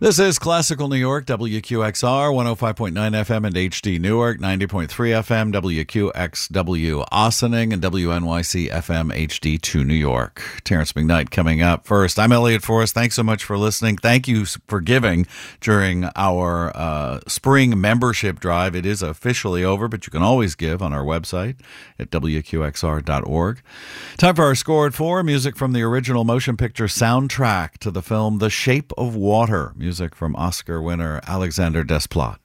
This is Classical New York, WQXR, 105.9 FM and HD Newark, 90.3 FM, WQXW Ossining, and WNYC FM HD2 New York. Terrence McKnight coming up first. I'm Elliot Forrest. Thanks so much for listening. Thank you for giving during our spring membership drive. It is officially over, but you can always give on our website at WQXR.org. Time for our Score at 4, music from the original motion picture soundtrack to the film The Shape of Water. Music from Oscar winner Alexander Desplat.